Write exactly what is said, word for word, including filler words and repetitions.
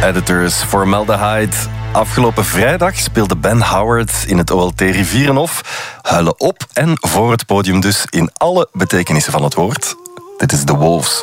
Editors Formaldehyde. Afgelopen vrijdag speelde Ben Howard in het O L T Rivierenhof. Huilen op en voor het podium dus in alle betekenissen van het woord. Dit is The Wolves.